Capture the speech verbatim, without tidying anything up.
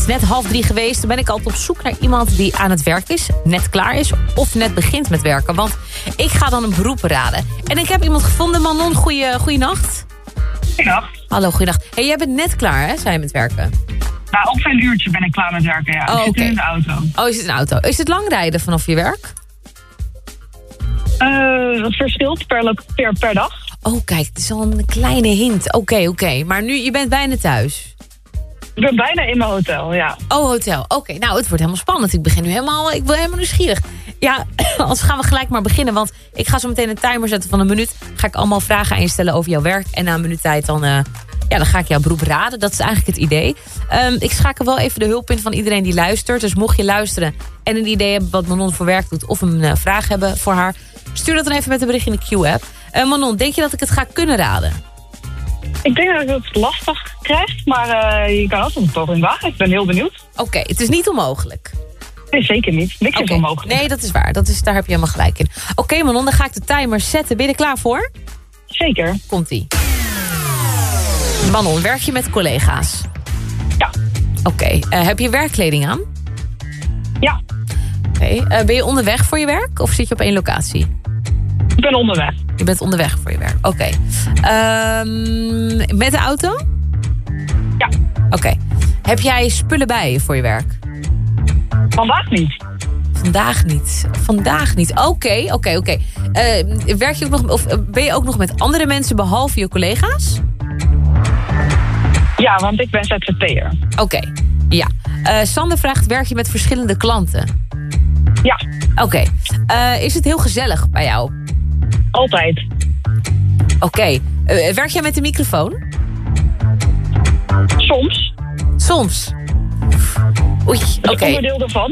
is net half drie geweest. Dan ben ik altijd op zoek naar iemand die aan het werk is. Net klaar is of net begint met werken. Want ik ga dan een beroep raden. En ik heb iemand gevonden. Manon, goeie, goeie nacht. Goeienacht. Hallo, goeienacht. Hey, jij bent net klaar, hè? Zijn met werken? Nou, ongeveer een uurtje ben ik klaar met werken, ja. Oh, ik zit okay. in de auto. Oh, je zit in de auto. Is het lang rijden vanaf je werk? Uh, dat verschilt per, lo- per, per dag. Oh, kijk, het is al een kleine hint. Oké, okay, oké. Okay. Maar nu, je bent bijna thuis. Ik ben bijna in mijn hotel, ja. Oh, hotel. Oké, okay. Nou, het wordt helemaal spannend. Ik begin nu helemaal, ik ben helemaal nieuwsgierig. Ja, anders gaan we gelijk maar beginnen. Want ik ga zo meteen een timer zetten van een minuut. Ga ik allemaal vragen aan je stellen over jouw werk. En na een minuut tijd dan, uh, ja, dan ga ik jouw beroep raden. Dat is eigenlijk het idee. Um, ik schakel wel even de hulp in van iedereen die luistert. Dus mocht je luisteren en een idee hebben wat Manon voor werk doet... of een uh, vraag hebben voor haar... stuur dat dan even met een bericht in de Q-app. Uh, Manon, denk je dat ik het ga kunnen raden? Ik denk dat ik het lastig krijg, maar uh, je kan altijd een poging wagen. Ik ben heel benieuwd. Oké, okay, het is niet onmogelijk. Nee, zeker niet. Niks okay. is onmogelijk. Nee, dat is waar. Dat is, daar heb je helemaal gelijk in. Oké, okay, Manon, dan ga ik de timer zetten. Ben je er klaar voor? Zeker. Komt-ie. Manon, werk je met collega's? Ja. Oké, okay. uh, heb je werkkleding aan? Ja. Oké, okay. uh, ben je onderweg voor je werk of zit je op één locatie? Ik ben onderweg. Je bent onderweg voor je werk, oké. Okay. Um, met de auto? Ja. Oké. Okay. Heb jij spullen bij je voor je werk? Vandaag niet. Vandaag niet. Vandaag niet. Oké, okay, oké, okay, oké. Okay. Uh, werk je ook nog, of ben je ook nog met andere mensen behalve je collega's? Ja, want ik ben Z Z P'er. Oké, okay. Ja. Uh, Sander vraagt, werk je met verschillende klanten? Ja. Oké. Okay. Uh, is het heel gezellig bij jou? Altijd. Oké. Okay. Uh, werk jij met de microfoon? Soms. Soms? Oei, oké. Okay. Onderdeel daarvan.